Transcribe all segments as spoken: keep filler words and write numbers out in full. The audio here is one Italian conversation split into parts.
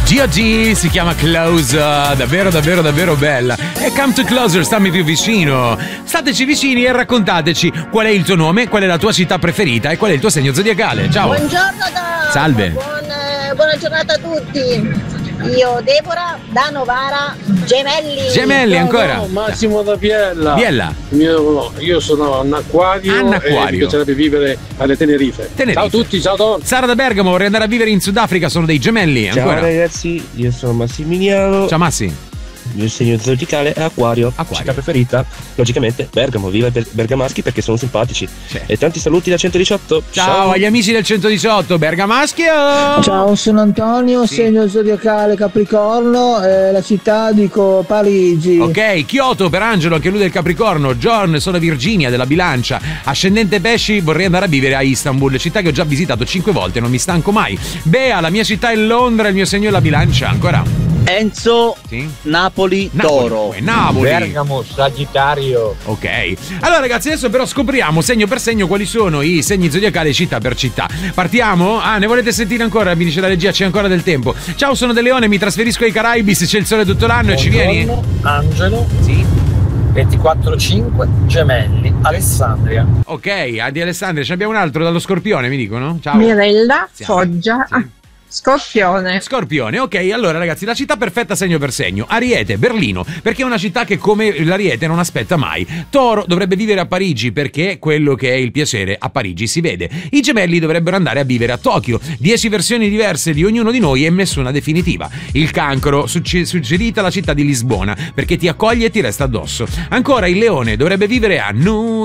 G O G si chiama Close, davvero davvero davvero bella. E Come to Closer, stammi più vicino. Stateci vicini e raccontateci qual è il tuo nome, qual è la tua città preferita e qual è il tuo segno zodiacale. Ciao. Buongiorno da Salve. Buon, eh, buona giornata a tutti. Io Deborah da Novara, Gemelli. Gemelli ancora. No, Massimo da Biella. Biella. Io, io sono un acquario, An e Acquario. mi piacerebbe vivere alle Tenerife. Tenerife. Ciao a tutti, ciao Don. Sara da Bergamo, vorrei andare a vivere in Sudafrica, sono dei gemelli ancora. Ciao ragazzi, io sono Massimiliano. Ciao Massi. Il mio segno zodiacale è Acquario. Acquario. Città preferita, logicamente Bergamo, viva i ber- bergamaschi perché sono simpatici. Sì. E tanti saluti da centodiciotto. Ciao, Ciao agli amici del centodiciotto, Bergamaschio. Ciao, sono Antonio, Sì. segno zodiacale Capricorno, eh, la città dico Parigi. Ok, Kyoto per Angelo, anche lui del Capricorno. John, sono Virginia della Bilancia. Ascendente Pesci, vorrei andare a vivere a Istanbul, città che ho già visitato cinque volte, non mi stanco mai. Bea, la mia città è Londra, il mio segno è la Bilancia. Ancora? Enzo, Sì? Napoli, Napoli, Toro. eh, Napoli. Bergamo, Sagittario. Ok, allora ragazzi, adesso però scopriamo segno per segno quali sono i segni zodiacali città per città. Partiamo? Ah, ne volete sentire ancora? Mi dice la regia, c'è ancora del tempo. Ciao, sono De Leone, mi trasferisco ai Caraibi, se c'è il sole tutto l'anno. Buongiorno, e ci vieni? Angelo. Sì. ventiquattro cinque, Gemelli, Alessandria. Ok, a di Alessandria, ce n'abbiamo un altro dallo Scorpione, mi dicono? Ciao. Mirella, Sì. Foggia, Sì. Scorpione. Scorpione, ok, allora ragazzi, la città perfetta segno per segno. Ariete, Berlino, perché è una città che come l'Ariete non aspetta mai. Toro dovrebbe vivere a Parigi perché quello che è il piacere a Parigi si vede. I Gemelli dovrebbero andare a vivere a Tokyo. Dieci versioni diverse di ognuno di noi e nessuna definitiva. Il Cancro, succe- suggerita la città di Lisbona perché ti accoglie e ti resta addosso. Ancora il Leone dovrebbe vivere a New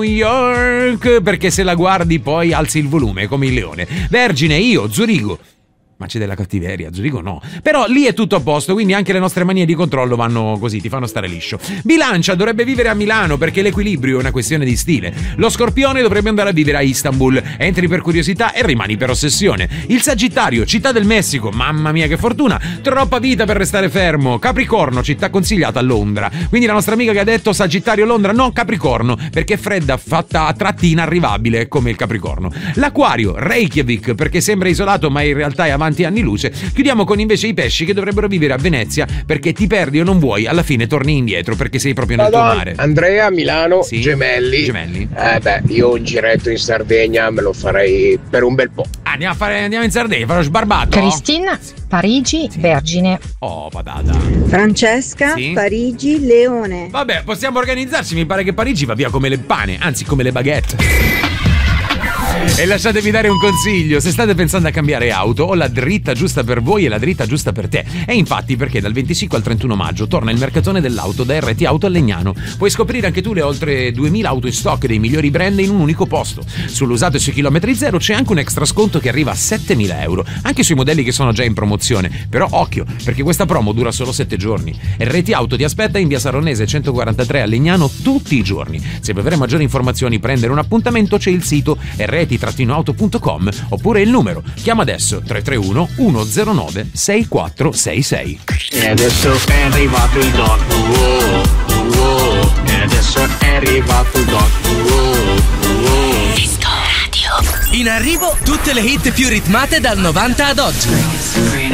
York perché se la guardi poi alzi il volume come il leone. Vergine, io, Zurigo. Ma c'è della cattiveria, Zurigo no. Però lì è tutto a posto, quindi anche le nostre manie di controllo vanno così, ti fanno stare liscio. Bilancia dovrebbe vivere a Milano perché l'equilibrio è una questione di stile. Lo Scorpione dovrebbe andare a vivere a Istanbul. Entri per curiosità e rimani per ossessione. Il Sagittario, città del Messico, mamma mia che fortuna. Troppa vita per restare fermo. Capricorno, città consigliata a Londra. Quindi la nostra amica che ha detto Sagittario Londra, no Capricorno, perché è fredda, fatta a tratti inarrivabile come il Capricorno. L'Acquario, Reykjavik, perché sembra isolato ma in realtà è avanti anni luce. Chiudiamo con invece i Pesci che dovrebbero vivere a Venezia perché ti perdi o non vuoi, alla fine torni indietro perché sei proprio nel tuo mare. Andrea, Milano, Sì. Gemelli. Gemelli. Eh beh, io un giretto in Sardegna me lo farei per un bel po'. Ah, andiamo a fare, andiamo in Sardegna, farò sbarbato. Cristina, Parigi, Vergine. Oh, patata. Francesca, Sì. Parigi, Leone. Vabbè, possiamo organizzarci, mi pare che Parigi va via come le pane, anzi come le baguette. E lasciatemi dare un consiglio: se state pensando a cambiare auto, ho la dritta giusta per voi e la dritta giusta per te. E infatti perché dal venticinque al trentuno maggio torna il mercatone dell'auto da R T Auto a Legnano. Puoi scoprire anche tu le oltre duemila auto in stock dei migliori brand in un unico posto. Sull'usato e sui chilometri zero c'è anche un extra sconto che arriva a settemila euro, anche sui modelli che sono già in promozione. Però occhio, perché questa promo dura solo sette giorni. R T Auto ti aspetta in via Saronese centoquarantatré a Legnano tutti i giorni. Se vuoi avere maggiori informazioni, prendere un appuntamento, c'è il sito r t auto punto com oppure il numero. Chiama adesso tre tre uno uno zero nove sei quattro sei sei. E adesso è arrivato il doc. Wow, wow. E adesso è arrivato il doc. Wow, wow. Disco Radio. In arrivo tutte le hit più ritmate dal novanta ad oggi.